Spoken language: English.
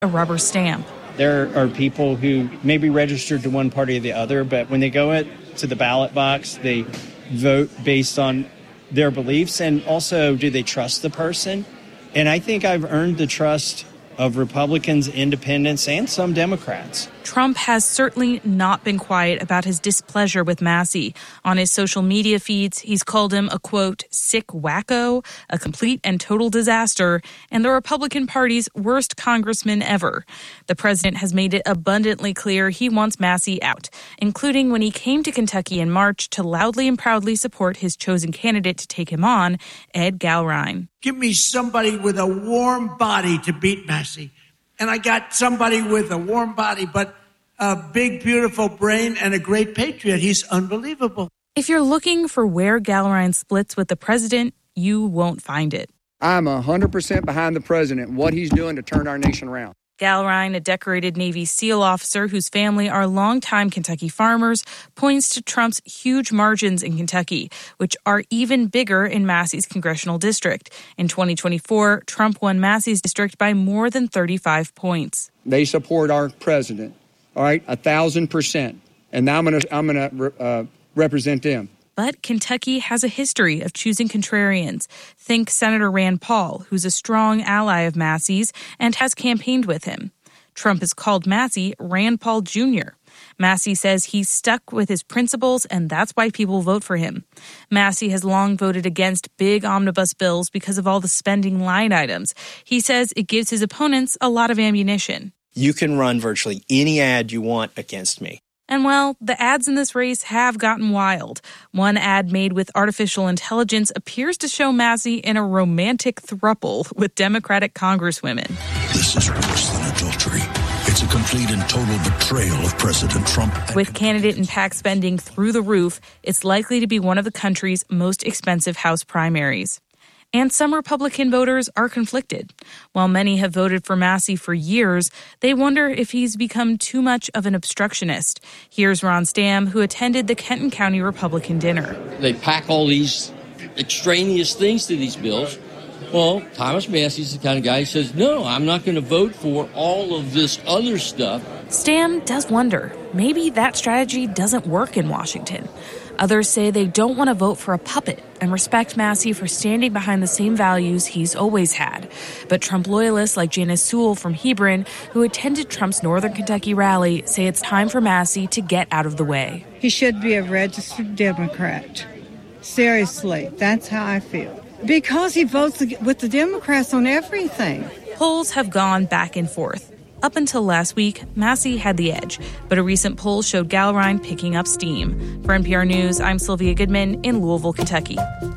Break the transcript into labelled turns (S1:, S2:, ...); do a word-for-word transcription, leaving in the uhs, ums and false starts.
S1: a rubber stamp.
S2: There are people who may be registered to one party or the other, but when they go it to the ballot box, they vote based on their beliefs, and also, do they trust the person? And I think I've earned the trust of Republicans, independents, and some Democrats.
S1: Trump has certainly not been quiet about his displeasure with Massie. On his social media feeds, he's called him a, quote, sick wacko, a complete and total disaster, and the Republican Party's worst congressman ever. The president has made it abundantly clear he wants Massie out, including when he came to Kentucky in March to loudly and proudly support his chosen candidate to take him on, Ed Gallrein.
S3: Give me somebody with a warm body to beat Massie. And I got somebody with a warm body, but a big, beautiful brain and a great patriot. He's unbelievable.
S1: If you're looking for where Gallrein splits with the president, you won't find it.
S4: I'm one hundred percent behind the president and what he's doing to turn our nation around.
S1: Gallrein, a decorated Navy SEAL officer whose family are longtime Kentucky farmers, points to Trump's huge margins in Kentucky, which are even bigger in Massie's congressional district. In twenty twenty-four, Trump won Massie's district by more than thirty-five points.
S4: They support our president, all right, a thousand percent. And now I'm going to I'm going to uh, represent them.
S1: But Kentucky has a history of choosing contrarians. Think Senator Rand Paul, who's a strong ally of Massie's and has campaigned with him. Trump has called Massie Rand Paul Junior Massie says he's stuck with his principles, and that's why people vote for him. Massie has long voted against big omnibus bills because of all the spending line items. He says it gives his opponents a lot of ammunition.
S5: You can run virtually any ad you want against me.
S1: And, well, the ads in this race have gotten wild. One ad made with artificial intelligence appears to show Massie in a romantic throuple with Democratic congresswomen.
S6: This is worse than adultery. It's a complete and total betrayal of President Trump.
S1: With candidate and PAC spending through the roof, it's likely to be one of the country's most expensive House primaries. And some Republican voters are conflicted. While many have voted for Massie for years, they wonder if he's become too much of an obstructionist. Here's Ron Stam, who attended the Kenton County Republican dinner.
S7: They pack all these extraneous things to these bills. Well, Thomas Massie's the kind of guy who says, no, I'm not going to vote for all of this other stuff.
S1: Stam does wonder, maybe that strategy doesn't work in Washington. Others say they don't want to vote for a puppet and respect Massie for standing behind the same values he's always had. But Trump loyalists like Janice Sewell from Hebron, who attended Trump's Northern Kentucky rally, say it's time for Massie to get out of the way.
S8: He should be a registered Democrat. Seriously, that's how I feel. Because he votes with the Democrats on everything.
S1: Polls have gone back and forth. Up until last week, Massie had the edge, but a recent poll showed Gallrein picking up steam. For N P R News, I'm Sylvia Goodman in Louisville, Kentucky.